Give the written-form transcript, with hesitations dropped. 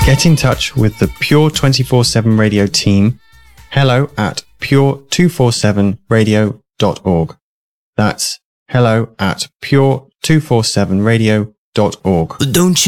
Get in touch with the Pure 24/7 Radio team. Hello at pure247radio.org. That's hello at pure247radio.org. Don't you